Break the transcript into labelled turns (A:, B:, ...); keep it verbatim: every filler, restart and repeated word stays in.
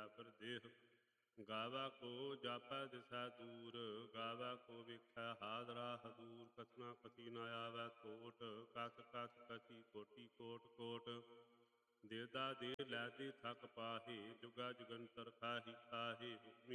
A: ਬਰਾਬਰ ਦੇਹ। ਗਾਵਾ ਕੋ ਜਾਪੈ ਦਿਸੈ ਦੂਰ, ਗਾਵਾ ਕੋ ਵੇਖੈ ਹਾਦਰਾ ਹਦੂਰ। ਕਥਨਾ ਕਥੀ ਨ ਆਵੈ ਥੋਟ, ਕਥ ਕਥ ਕਥੀ ਕੋਟੀ ਕੋਟ ਕੋਟ। ਦੇਦਾ ਦੇ ਲੈ ਦੇ ਥਕ ਪਾਹੇ, ਜੁਗਾ ਜੁਗੰਤਰ ਖਾਹੀ ਖਾਹੇ। ਹੁਕਮੀ